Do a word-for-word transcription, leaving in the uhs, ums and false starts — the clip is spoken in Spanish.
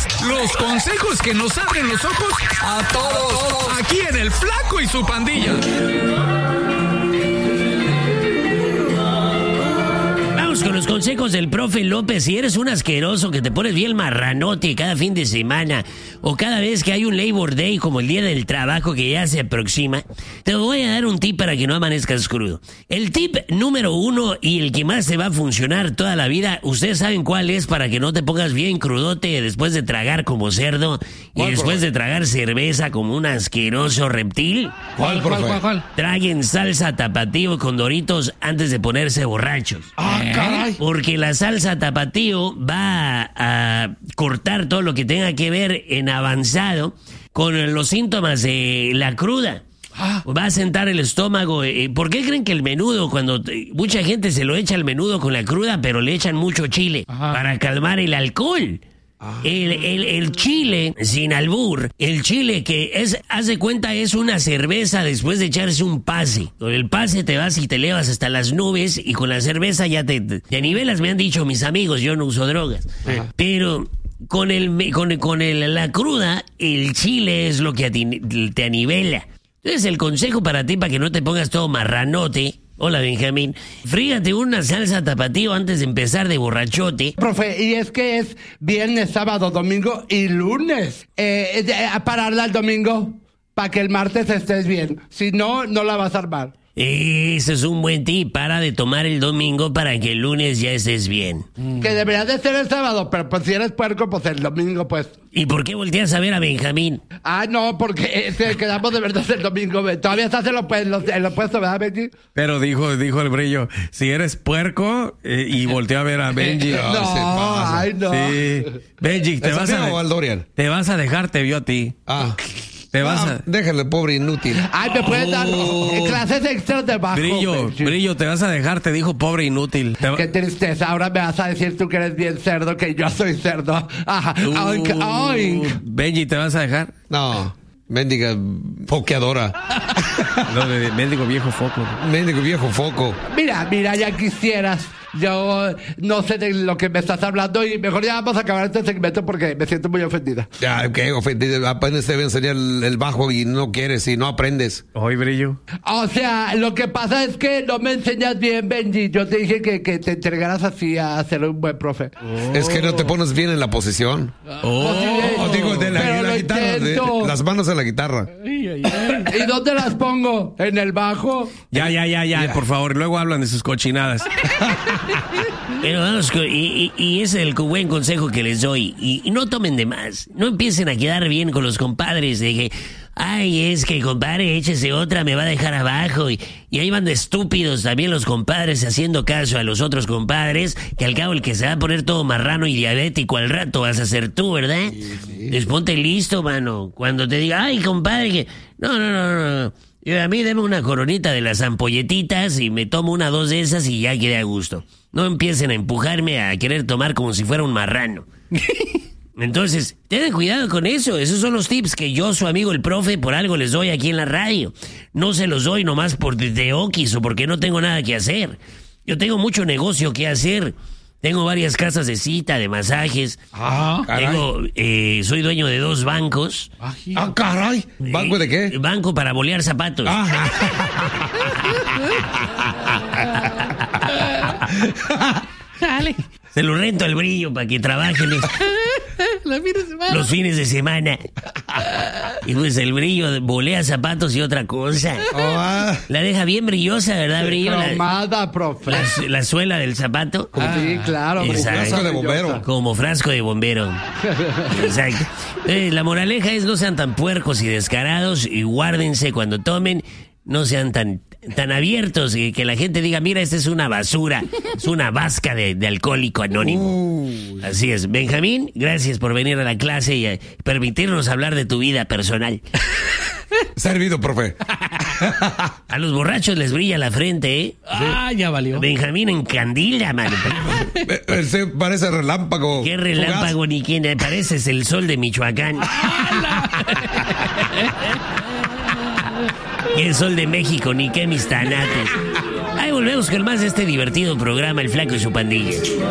los consejos que nos abren los ojos a todos. Aquí en El Flaco y su Pandilla. Con los consejos del profe López. Si eres un asqueroso que te pones bien marranote cada fin de semana o cada vez que hay un Labor Day como el día del trabajo que ya se aproxima, te voy a dar un tip para que no amanezcas crudo. El tip número uno y el que más te va a funcionar toda la vida, ustedes saben cuál es para que no te pongas bien crudote después de tragar como cerdo y después de tragar cerveza como un asqueroso reptil. ¿Cuál, cuál, cuál, cuál? Traguen salsa tapatío con Doritos antes de ponerse borrachos. Ah, caray. Porque la salsa tapatío va a cortar todo lo que tenga que ver en avanzado con los síntomas de la cruda. Ah. Va a sentar el estómago. ¿Por qué creen que el menudo, cuando mucha gente se lo echa al menudo con la cruda, pero le echan mucho chile? Ajá. Para calmar el alcohol. El, el, el chile, sin albur, el chile que es, haz de cuenta, es una cerveza después de echarse un pase. Con el pase te vas y te elevas hasta las nubes y con la cerveza ya te, te nivelas, me han dicho mis amigos, yo no uso drogas. Ajá. Pero con el con, con el, la cruda, el chile es lo que ti, te anivela. Entonces el consejo para ti, para que no te pongas todo marranote... Hola, Benjamín. Frígate una salsa tapatío antes de empezar de borrachote. Profe, y es que es viernes, sábado, domingo y lunes. Eh, eh, pararla el domingo para que el martes estés bien. Si no, no la vas a armar. Ese es un buen tip. Para de tomar el domingo para que el lunes ya estés bien. Mm. Que debería de ser el sábado, pero pues si eres puerco, pues el domingo, pues. ¿Y por qué volteas a ver a Benjamín? Ah, no, porque eh, quedamos de verdad el domingo. Todavía estás en lo, en lo, en lo opuesto, ¿verdad, Benji? Pero dijo, dijo el Brillo, si eres puerco eh, y volteó a ver a Benji. no, no ay, no. Sí. Benji, te vas a... o Dorian? Te vas a dejar, te vio a ti. Ah. Te vas ah, a... Déjale, pobre inútil. Ay, me puedes dar oh. clases extras de bajo. Brillo, Benji. Brillo, te vas a dejar, te dijo pobre inútil. Te... Qué tristeza, ahora me vas a decir tú que eres bien cerdo, que yo soy cerdo. Ajá. Uh, oink, oink. Benji, ¿te vas a dejar? No, mendiga foqueadora. No, mendigo viejo foco. Mendigo viejo foco. Mira, mira, ya quisieras. Yo no sé de lo que me estás hablando y mejor ya vamos a acabar este segmento porque me siento muy ofendida. Ya, qué ofendida. Apenas te voy a enseñar el, el bajo y no quieres y no aprendes. Hoy, Brillo. O sea, lo que pasa es que no me enseñas bien, Benji. Yo te dije que, que te entregaras así a ser un buen profe. Oh. Es que no te pones bien en la posición. Oh, oh digo, de la, la guitarra. De, las manos en la guitarra. Ay, ay, ay. ¿Y dónde las pongo? ¿En el bajo? Ya, ya, ya, ya, ya. Por favor, luego hablan de sus cochinadas. Pero vamos, y, y, y ese es el buen consejo que les doy. Y, y no tomen de más. No empiecen a quedar bien con los compadres de que, ay, es que compadre, échese otra, me va a dejar abajo. Y, y ahí van de estúpidos también los compadres haciendo caso a los otros compadres, que al cabo el que se va a poner todo marrano y diabético al rato vas a ser tú, ¿verdad? Sí, sí. Pues ponte listo, mano. Cuando te diga, ay, compadre, que... No, no, no, no, no. Y a mí deme una coronita de las ampolletitas y me tomo una dos de esas y ya quedé a gusto. No empiecen a empujarme a querer tomar como si fuera un marrano. Entonces, tengan cuidado con eso. Esos son los tips que yo, su amigo el profe, por algo les doy aquí en la radio. No se los doy nomás por de oquis o porque no tengo nada que hacer. Yo tengo mucho negocio que hacer. Tengo varias casas de cita, de masajes. Ah, caray. Tengo, eh, soy dueño de dos bancos. Ah, caray. ¿Banco de qué? Banco para bolear zapatos. Ah. Dale. Se lo rento al Brillo para que trabaje los, los fines de semana. Los fines de semana. Y pues el Brillo bolea zapatos y otra cosa. Oh, ah. La deja bien brillosa, ¿verdad, Brillo? Cromada, profe. La, la suela del zapato. Ah, sí, claro. Como frasco de bombero. Como frasco de bombero. Exacto. Eh, la moraleja es no sean tan puercos y descarados y guárdense cuando tomen. No sean tan, tan abiertos y que la gente diga, mira, esta es una basura, es una vasca de, de alcohólico anónimo. Uh. Así es. Benjamín, gracias por venir a la clase y a permitirnos hablar de tu vida personal. Servido, profe. A los borrachos les brilla la frente, ¿eh? Ah, ya valió. Benjamín encandila, mano. Se parece relámpago. ¿Qué relámpago fugaz? Ni quién? Pareces el sol de Michoacán. Y el sol de México, ni qué mis tanates. Ahí volvemos con más de este divertido programa, El Flaco y su Pandilla.